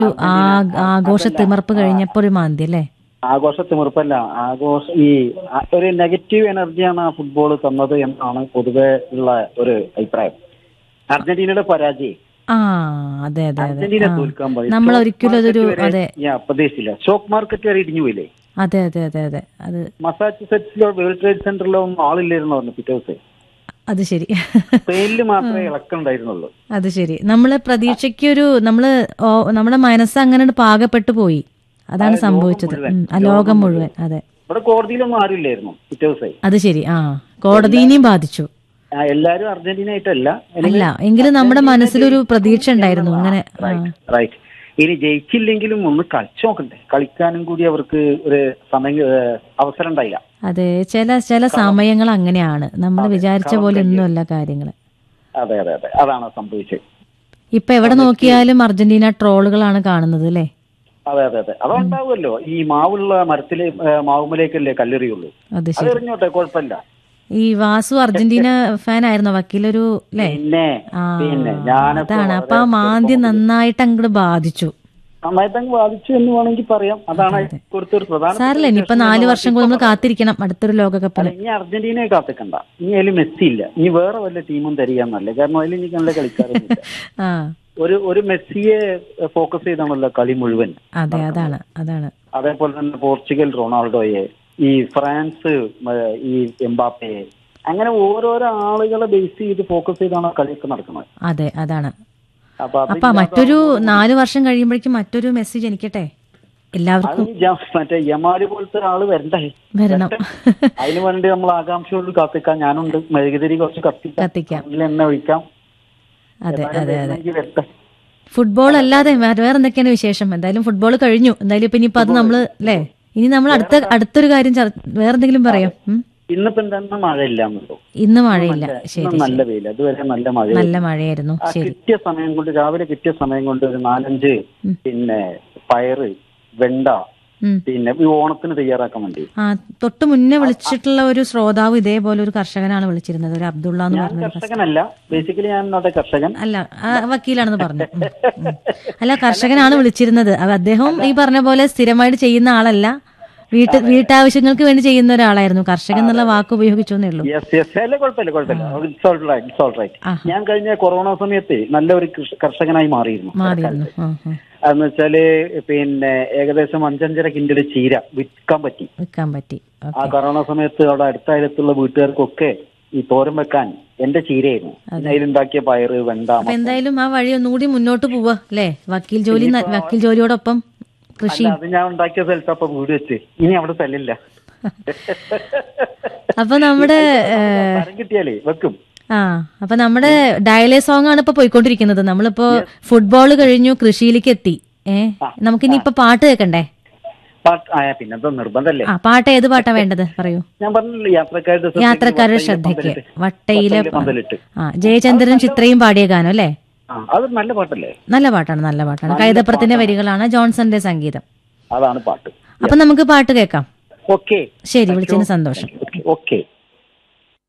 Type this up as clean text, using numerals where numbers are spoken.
ആഘോഷത്തിമർപ്പ് കഴിഞ്ഞപ്പോ ഒരു മാന്തി അല്ലേ? ആഘോഷത്തിമിർപ്പല്ല, ഒരു നെഗറ്റീവ് എനർജിയാണ് ആ ഫുട്ബോൾ തന്നത് എന്നാണ് പൊതുവെ ഉള്ള ഒരു അഭിപ്രായം. അർജന്റീനയുടെ പരാജയം അതെ അതെ അർജന്റീന തോൽക്കാൻ പോയി. നമ്മൾ ഒരിക്കലും അതൊരു അതെ പ്രതീക്ഷിച്ചില്ല. സ്റ്റോക്ക് മാർക്കറ്റ് വരെ ഇടിഞ്ഞു പോയില്ലേ? അതെ അതെ അതെ അതെ അത് മസാച്ചുസെറ്റ്സിലോ വേൾഡ് ട്രേഡ് സെന്ററിലോ ഒന്നും ആളില്ലായിരുന്നു പറഞ്ഞു പിറ്റേ ദിവസം. അത് ശരി. സ്പെയിനിൽ മാത്രമേ ഇളക്കം ഉണ്ടായിരുന്നുള്ളൂ. അത് ശരി. നമ്മള് പ്രതീക്ഷയ്ക്കൊരു നമ്മുടെ മനസ്സ് അങ്ങനെ പാകപ്പെട്ടു പോയി. അതാണ് സംഭവിച്ചത്. ലോകം മുഴുവൻ. അതെ, ഇവിടെ കോടതിയിലൊന്നും ആരുമില്ലായിരുന്നു പിറ്റേ ദിവസം. അത് ശരി. കോടതിനെയും ബാധിച്ചു. എല്ലാരും അർജന്റീന ആയിട്ടല്ല അല്ല, എങ്കിലും നമ്മുടെ മനസ്സിലൊരു പ്രതീക്ഷ ഉണ്ടായിരുന്നു. അങ്ങനെ റൈറ്റ്. ഇനി ജയിച്ചില്ലെങ്കിലും ഒന്ന് കളിച്ചു നോക്കണ്ടേ? കളിക്കാനും കൂടി അവർക്ക് ഒരു അവസരം ഉണ്ടായില്ല. അതെ, ചില സമയങ്ങൾ അങ്ങനെയാണ്. നമ്മൾ വിചാരിച്ച പോലെ ഒന്നുമല്ല കാര്യങ്ങള്. അതെ അതെ അതെ, അതാണ് സംഭവിച്ചത്. ഇപ്പൊ എവിടെ നോക്കിയാലും അർജന്റീന ട്രോളുകളാണ് കാണുന്നത് അല്ലേ? അതെ അതെ അതെ, അതുണ്ടാവുമല്ലോ. ഈ മാവുള്ള മരത്തില് മാവുമലേക്കല്ലേ കല്ലെറിയുള്ളൂ. അത് എറിഞ്ഞോട്ടെ, കുഴപ്പമില്ല. ഈ വാസു അർജന്റീന ഫാൻ ആയിരുന്നോ വക്കീലൊരു അല്ലേ? പിന്നെ അതാണ്. അപ്പൊ ആ മാന്തി നന്നായിട്ട് അങ്ങോട്ട് ബാധിച്ചു. നന്നായിട്ടങ്ങ് ബാധിച്ചു എന്ന് വേണമെങ്കിൽ പറയാം. അതാണ് കൊടുത്തൊരു പ്രധാന. സാറില്ല, ഇനിയിപ്പോ 4 വർഷം നമ്മൾ കാത്തിരിക്കണം അടുത്തൊരു ലോകകപ്പിന്. ഇനി അർജന്റീനയെ കാത്തിക്കണ്ട. ഇനി അതിൽ മെസ്സി ഇല്ല. ഇനി വേറെ വല്ല ടീമും തരികയെന്നല്ലേ. കാരണം അതിൽ എനിക്ക് നല്ല കളിക്കാരൊന്നുമില്ല. ഒരു മെസ്സിയെ ഫോക്കസ് ചെയ്താണല്ലോ കളി മുഴുവൻ. അതെ, അതാണ്. അതേപോലെ തന്നെ പോർച്ചുഗൽ റൊണാൾഡോയെ, ഈ ഫ്രാൻസ് ഈ എംബാപ്പയെ, അങ്ങനെ ഓരോരോ ആളുകളെ ബേസ് ചെയ്ത് ഫോക്കസ് ചെയ്താണ് കളിയൊക്കെ നടക്കുന്നത്. അതെ, അതാണ്. അപ്പൊ മറ്റൊരു 4 വർഷം കഴിയുമ്പോഴേക്കും മറ്റൊരു മെസ്സേജ് എനിക്കട്ടെ എല്ലാവർക്കും. മറ്റേ യമാല് പോലത്തെ ആള് വരണം. അതിന് വേണ്ടി നമ്മൾ ആകാംക്ഷയോട് കാത്തിക്കാം. ഞാനുണ്ട്. മെഴുകുതിരി കുറച്ച് കത്തിക്കാം, എണ്ണ ഒഴിക്കാം. അതെ അതെ അതെ. ഫുട്ബോൾ അല്ലാതെ വേറെ എന്തൊക്കെയാണ് വിശേഷം? എന്തായാലും ഫുട്ബോൾ കഴിഞ്ഞു. എന്തായാലും ഇപ്പൊ ഇനിയിപ്പോ അത് നമ്മള് അല്ലേ, ഇനി നമ്മൾ അടുത്തൊരു കാര്യം വേറെന്തെങ്കിലും പറയാം. ഇന്നിപ്പോ എന്താ മഴയില്ലാന്നല്ലോ? ഇന്ന് മഴയില്ല. ശരി, നല്ല വെയിൽ. അതുവരെ നല്ല മഴയായിരുന്നു. കിട്ടിയ സമയം കൊണ്ട്, രാവിലെ കിട്ടിയ സമയം കൊണ്ട് ഒരു 4-5 പിന്നെ പയറ്, വെണ്ട, പിന്നെ ഈ ഓണത്തിന് തയ്യാറാക്കാൻ വേണ്ടി. തൊട്ട് മുന്നേ വിളിച്ചിട്ടുള്ള ഒരു ശ്രോതാവ് ഇതേപോലെ ഒരു കർഷകനാണ് വിളിച്ചിരുന്നത്, ഒരു അബ്ദുള്ള എന്ന് പറഞ്ഞ. കർഷകനല്ല, ബേസിക്കലി ഞാൻ കർഷകൻ അല്ല, വക്കീലാണെന്ന് പറഞ്ഞു. അല്ല, കർഷകനാണ് വിളിച്ചിരുന്നത്. അദ്ദേഹം ഈ പറഞ്ഞ പോലെ സ്ഥിരമായിട്ട് ചെയ്യുന്ന ആളല്ല, വീട്ടാവശ്യങ്ങൾക്ക് വേണ്ടി ചെയ്യുന്ന ഒരാളായിരുന്നു. കർഷകൻ എന്നുള്ള വാക്ക് ഉപയോഗിച്ചോന്നേ ഉള്ളൂ. ഞാൻ കഴിഞ്ഞ കൊറോണ സമയത്ത് നല്ലൊരു കർഷകനായി മാറിയിരുന്നു. അതെന്ന് വെച്ചാല് പിന്നെ ഏകദേശം 5-5.5 കിൻഡല് ചീര വിൽക്കാൻ പറ്റി. ആ കൊറോണ സമയത്ത് അവിടെ അടുത്തുള്ള വീട്ടുകാർക്കൊക്കെ ഈ തോരൻ വെക്കാൻ എന്റെ ചീരയായിരുന്നു. അതിലുണ്ടാക്കിയ പയറ്, വെണ്ട. എന്തായാലും ആ വഴി ഒന്നുകൂടി മുന്നോട്ട് പോവാ അല്ലേ? വക്കീൽ ജോലിയോടൊപ്പം കൃഷി. അത് ഞാൻ ഉണ്ടാക്കിയ സ്ഥലത്ത് അപ്പൊ വീട് വെച്ച് ഇനി അവിടെ സ്ഥലമില്ല. അപ്പൊ നമ്മുടെ കിട്ടിയാലേ വെക്കും. അപ്പൊ നമ്മുടെ ഡയലേ സോങ് ആണ് ഇപ്പൊ പോയിക്കൊണ്ടിരിക്കുന്നത്. നമ്മളിപ്പോ ഫുട്ബോൾ കഴിഞ്ഞു, കൃഷിയിലേക്ക് എത്തി. നമുക്കിനി ഇപ്പൊ പാട്ട് കേൾക്കണ്ടേ? പിന്നെന്തോ നിർബന്ധല്ലേ? പാട്ട് ഏത് പാട്ടാ വേണ്ടത് പറയൂ. ഞാൻ പറഞ്ഞില്ലേ, യാത്രക്കാരുടെ ശ്രദ്ധയ്ക്ക് വട്ടയിലെ ജയചന്ദ്രനും ചിത്രയും പാടിയ ഗാനം അല്ലേ? അത് നല്ല പാട്ടല്ലേ? നല്ല പാട്ടാണ്. കൈതപ്രത്തിന്റെ വരികളാണ്, ജോൺസന്റെ സംഗീതം. അതാണ് പാട്ട്. അപ്പൊ നമുക്ക് പാട്ട് കേൾക്കാം. ഓക്കെ, ശരി. വിളിച്ചതിന് സന്തോഷം. ഓക്കെ.